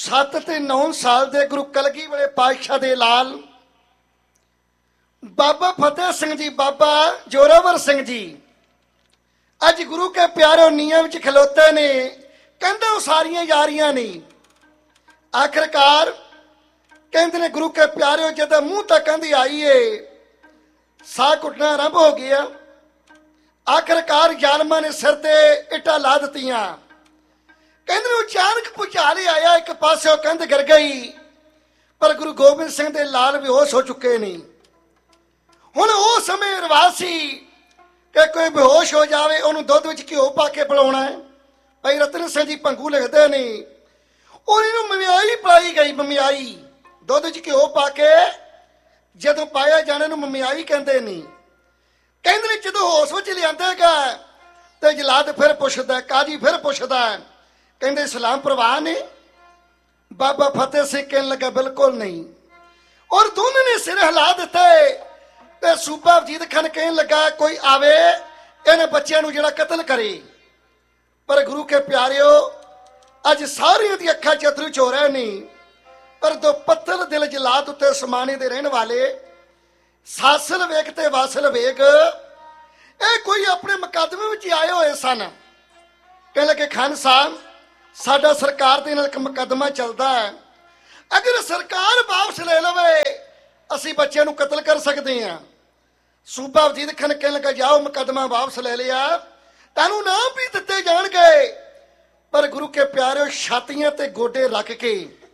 7 ਤੇ 9 ਸਾਲ ਦੇ ਗੁਰੂ ਕਲਗੀ ਵਾਲੇ ਪਾਤਸ਼ਾਹ ਦੇ ਲਾਲ ਬਾਬਾ ਫਤਿਹ ਸਿੰਘ ਜੀ, ਬਾਬਾ ਜੋਰਾਵਰ ਸਿੰਘ ਜੀ ਅੱਜ ਗੁਰੂ ਕੇ ਪਿਆਰੇ ਨੀਹਾਂ ਵਿੱਚ ਖਲੋਤੇ ਨੇ। ਕਹਿੰਦੇ ਉਹ ਸਾਰੀਆਂ ਯਾਰੀਆਂ ਨਹੀਂ। ਆਖਿਰਕਾਰ ਕਹਿੰਦੇ ਨੇ ਗੁਰੂ ਕੇ ਪਿਆਰਿਓ ਜਦੋਂ ਮੂੰਹ ਤੱਕ ਕਹਿੰਦੀ ਆਈ ਏ, ਸਾਹ ਘੁੱਟਣਾ ਆਰੰਭ ਹੋ ਗਿਆ। ਆਖਿਰਕਾਰ ਜ਼ਾਲਮਾਂ ਨੇ ਸਿਰ ਤੇ ਇੱਟਾਂ ਲਾ ਦਿੱਤੀਆਂ। ਕਹਿੰਦੇ ਨੇ ਅਚਾਨਕ ਭੁਚਾਲ ਆਇਆ, ਇੱਕ ਪਾਸੇ ਕੰਧ ਗਿਰ ਗਈ, ਪਰ ਗੁਰੂ ਗੋਬਿੰਦ ਸਿੰਘ ਦੇ ਲਾਲ ਬੇਹੋਸ਼ ਹੋ ਚੁੱਕੇ ਨੇ। ਹੁਣ ਉਹ ਸਮੇਂ ਰਿਵਾਜ ਸੀ ਕਿ ਕੋਈ ਬੇਹੋਸ਼ ਹੋ ਜਾਵੇ ਉਹਨੂੰ ਦੁੱਧ ਵਿੱਚ ਘਿਓ ਪਾ ਕੇ ਪਿਲਾਉਣਾ ਹੈ। ਭਾਈ ਰਤਨ ਸਿੰਘ ਜੀ ਭੰਗੂ ਲਿਖਦੇ ਨੇ, ਉਹਨੂੰ ਮਮਿਆਈ ਪਿਲਾਈ ਗਈ। ਮਮਿਆਈ ਦੁੱਧ ਵਿੱਚ ਘਿਓ ਪਾ ਕੇ ਜਦੋਂ ਪਾਇਆ ਜਾਣੇ ਨੂੰ ਮਮਿਆਈ ਕਹਿੰਦੇ ਨੇ। ਕਹਿੰਦੇ ਨੇ ਜਦੋਂ ਹੋਸ਼ ਵਿੱਚ ਲਿਆਂਦੇਗਾ ਤੇ ਜਲਾਦ ਫਿਰ ਪੁੱਛਦਾ, ਕਾਜੀ ਫਿਰ ਪੁੱਛਦਾ, ਕਹਿੰਦੇ ਸਲਾਮ ਪ੍ਰਵਾਨ ਨੇ? ਬਾਬਾ ਫਤਿਹ ਸਿੰਘ ਕਹਿਣ ਲੱਗਾ ਬਿਲਕੁਲ ਨਹੀਂ। ਔਰ ਦੋਨਾਂ ਨੇ ਸਿਰ ਹਿਲਾ ਦਿੱਤੇ ਤੇ ਸੂਬਾ ਵਜੀਦ ਖਾਨ ਕਹਿਣ ਲੱਗਾ ਕੋਈ ਆਵੇ ਇਹਨਾਂ ਬੱਚਿਆਂ ਨੂੰ ਜਿਹੜਾ ਕਤਲ ਕਰੇ। ਪਰ ਗੁਰੂ ਕੇ ਪਿਆਰਿਓ ਅੱਜ ਸਾਰਿਆਂ ਦੀ ਅੱਖਾਂ ਚ ਅਥਰੂ ਚੋ ਰਹੇ ਨੇ, ਪਰ ਦੋ ਪੱਤਲ ਦਿਲ ਜਲਾਦ ਉੱਤੇ ਸਮਾਣੇ ਦੇ ਰਹਿਣ ਵਾਲੇ ਸਾਸਲ ਵੇਗ ਤੇ ਵਾਸਲ ਵੇਗ ਇਹ ਕੋਈ ਆਪਣੇ ਮੁਕੱਦਮੇ ਵਿੱਚ ਆਏ ਹੋਏ ਸਨ। ਕਹਿਣ ਲੱਗੇ ਖਾਨ ਸਾਹਿਬ ਸਾਡਾ ਸਰਕਾਰ ਦੇ ਨਾਲ ਇੱਕ ਮੁਕੱਦਮਾ ਚੱਲਦਾ ਹੈ, ਅਗਰ ਸਰਕਾਰ ਵਾਪਸ ਲੈ ਲਵੇ ਅਸੀਂ ਬੱਚਿਆਂ ਨੂੰ ਕਤਲ ਕਰ ਸਕਦੇ ਹਾਂ। ਸੂਬਾ ਵਜੀਦ ਖਾਨ ਕਹਿਣ ਲੱਗਾ ਜਾਓ ਮੁਕੱਦਮਾ ਵਾਪਸ ਲੈ ਲਿਆ, ਤੁਹਾਨੂੰ ਨਾਮ ਵੀ ਦਿੱਤੇ ਜਾਣਗੇ। ਪਰ ਗੁਰੂ ਕੇ ਪਿਆਰਿਓ ਛਾਤੀਆਂ ਤੇ ਗੋਡੇ ਰੱਖ ਕੇ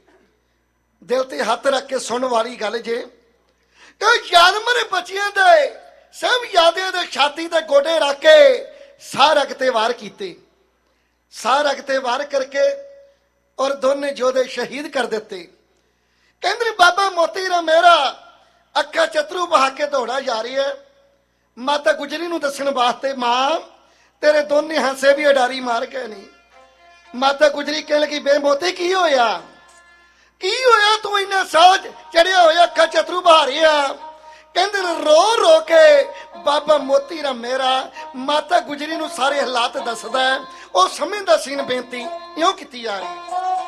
ਦਿਲ ਤੇ ਹੱਥ ਰੱਖ ਕੇ ਸੁਣਨ ਵਾਲੀ ਗੱਲ ਜੇ ਕਿ ਜ਼ਾਲਮ ਨੇ ਬੱਚਿਆਂ ਦੇ ਸਭ ਯਾਦਿਆਂ ਦੇ ਛਾਤੀ ਤੇ ਗੋਡੇ ਰੱਖ ਕੇ ਸਾਹ ਰੱਖ ਤੇ ਵਾਰ ਕੀਤੇ। ਸਾਹ ਰੱਖ ਤੇ ਵਾਰ ਕਰਕੇ ਔਰ ਦੋਨੇ ਯੋਧੇ ਸ਼ਹੀਦ ਕਰ ਦਿੱਤੇ। ਕਹਿੰਦੇ ਬਾਬਾ ਮੋਤੀ ਰਾਮ ਮੇਰਾ ਅੱਖਾਂ ਚਤਰੂ ਬਹਾ ਕੇ ਦੌੜਾ ਜਾ ਰਹੀ ਹੈ ਮਾਤਾ ਗੁਜਰੀ ਨੂੰ ਦੱਸਣ ਵਾਸਤੇ, ਮਾਂ ਤੇਰੇ ਦੋਨੇ ਹਾਸੇ ਵੀ ਅਡਾਰੀ ਮਾਰ ਗਏ ਨਹੀਂ। ਮਾਤਾ ਗੁਜਰੀ ਕਹਿਣ ਲੱਗੀ ਬੇ ਮੋਤੀ ਕੀ ਹੋਇਆ, ਕੀ ਹੋਇਆ ਤੂੰ ਇੰਨਾ ਸਾਹ ਚੜਿਆ ਹੋਇਆ ਅੱਖਾਂ ਚਤਰੂ ਬਹਾ ਰਹੀ ਆ। ਕਹਿੰਦੇ ਨੇ ਰੋ ਰੋ ਕੇ ਬਾਬਾ ਮੋਤੀ ਰਾਮ ਮੇਰਾ ਮਾਤਾ ਗੁਜਰੀ ਨੂੰ ਸਾਰੇ ਹਾਲਾਤ ਦੱਸਦਾ। ਉਹ ਸਮਝਦਾ ਸੀ ਬੇਨਤੀ ਇਉਂ ਕੀਤੀ ਜਾ ਰਹੀ।